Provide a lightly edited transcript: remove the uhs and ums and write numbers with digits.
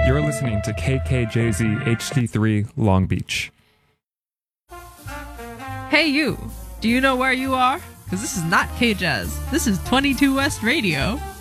You're listening to KKJZ HD3 Long Beach. Hey you, do you know where you are? Because this is not K-Jazz. This is 22 West Radio.